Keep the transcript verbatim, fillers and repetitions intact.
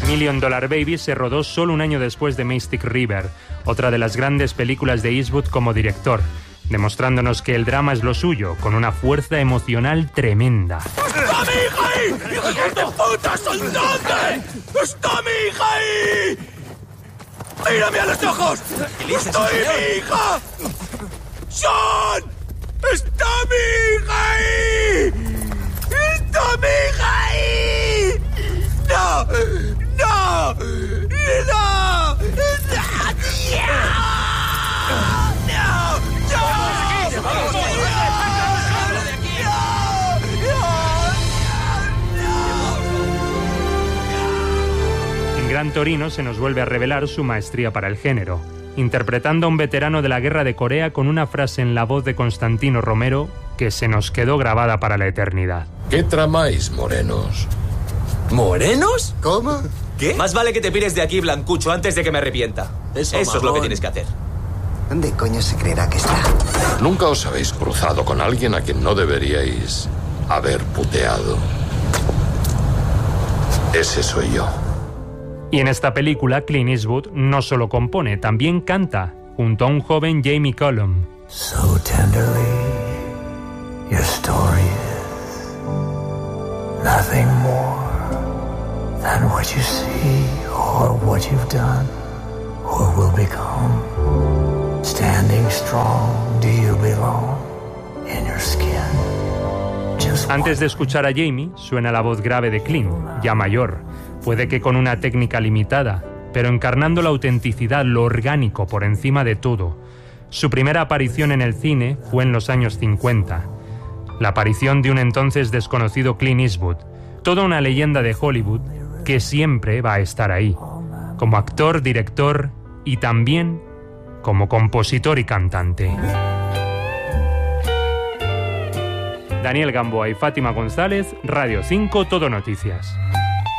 Million Dollar Baby se rodó solo un año después de Mystic River, otra de las grandes películas de Eastwood como director, demostrándonos que el drama es lo suyo, con una fuerza emocional tremenda. ¡Está mi hija ahí! ¡Hijos de puta, soltadme! ¡Está mi hija ahí! ¡Mírame a los ojos! ¡Estoy mi hija! ¡Sean! ¡Está mi hija ahí! ¡Está mi hija ahí! ¡No! ¡No! ¡No! ¡No! En Gran Torino se nos vuelve a revelar su maestría para el género, interpretando a un veterano de la Guerra de Corea con una frase en la voz de Constantino Romero que se nos quedó grabada para la eternidad. ¿Qué tramáis, morenos? ¿Morenos? ¿Cómo? ¿Qué? Más vale que te pires de aquí, Blancucho, antes de que me arrepienta. Eso, Eso es lo que tienes que hacer. ¿Dónde coño se creerá que está? Nunca os habéis cruzado con alguien a quien no deberíais haber puteado. Ese soy yo. Y en esta película, Clint Eastwood no solo compone, también canta, junto a un joven Jamie Cullum. So tenderly, your story is nothing more than what you see or what you've done or will become. Standing strong, do you belong in your skin? Just Antes de escuchar a Jamie, suena la voz grave de Clint, ya mayor, puede que con una técnica limitada, pero encarnando la autenticidad, lo orgánico por encima de todo. Su primera aparición en el cine fue en los años cincuenta. La aparición de un entonces desconocido Clint Eastwood, toda una leyenda de Hollywood que siempre va a estar ahí, como actor, director y también como compositor y cantante. Daniel Gamboa y Fátima González, Radio cinco Todo Noticias.